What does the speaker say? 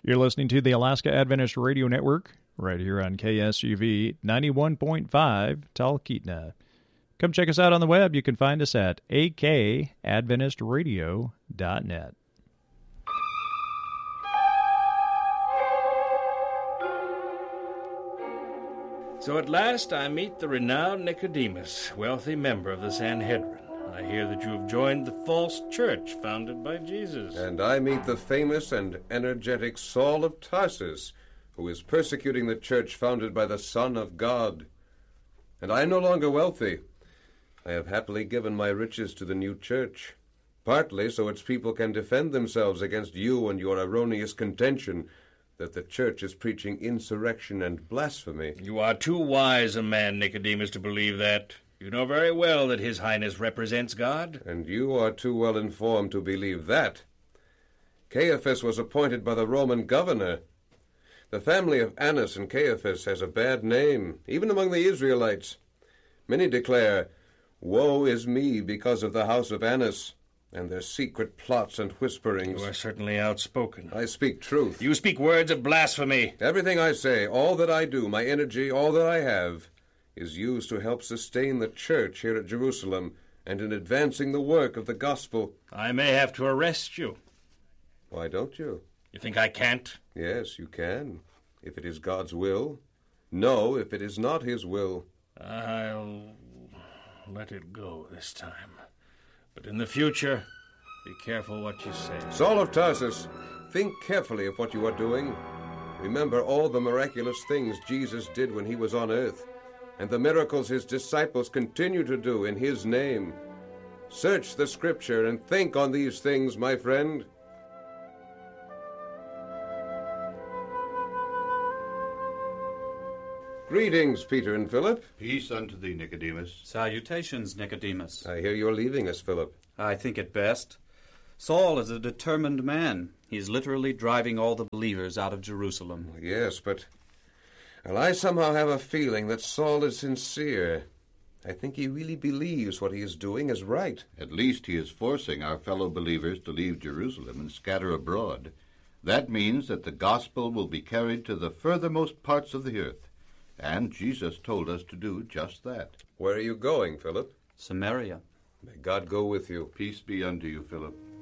You're listening to the Alaska Adventist Radio Network, right here on KSUV 91.5 Talkeetna. Come check us out on the web. You can find us at akadventistradio.net. So at last I meet the renowned Nicodemus, wealthy member of the Sanhedrin. I hear that you have joined the false church founded by Jesus. And I meet the famous and energetic Saul of Tarsus, who is persecuting the church founded by the Son of God. And I am no longer wealthy. I have happily given my riches to the new church, partly so its people can defend themselves against you and your erroneous contention that the church is preaching insurrection and blasphemy. You are too wise a man, Nicodemus, to believe that. You know very well that His Highness represents God. And you are too well informed to believe that. Caiaphas was appointed by the Roman governor. The family of Annas and Caiaphas has a bad name, even among the Israelites. Many declare, "Woe is me because of the house of Annas," and their secret plots and whisperings. You are certainly outspoken. I speak truth. You speak words of blasphemy. Everything I say, all that I do, my energy, all that I have, is used to help sustain the church here at Jerusalem and in advancing the work of the gospel. I may have to arrest you. Why don't you? You think I can't? Yes, you can, if it is God's will. No, if it is not His will. I'll let it go this time. But in the future, be careful what you say. Saul of Tarsus, think carefully of what you are doing. Remember all the miraculous things Jesus did when He was on earth, and the miracles His disciples continue to do in His name. Search the Scripture and think on these things, my friend. Greetings, Peter and Philip. Peace unto thee, Nicodemus. Salutations, Nicodemus. I hear you're leaving us, Philip. I think it best. Saul is a determined man. He's literally driving all the believers out of Jerusalem. Yes, but well, I somehow have a feeling that Saul is sincere. I think he really believes what he is doing is right. At least he is forcing our fellow believers to leave Jerusalem and scatter abroad. That means that the gospel will be carried to the furthermost parts of the earth. And Jesus told us to do just that. Where are you going, Philip? Samaria. May God go with you. Peace be unto you, Philip.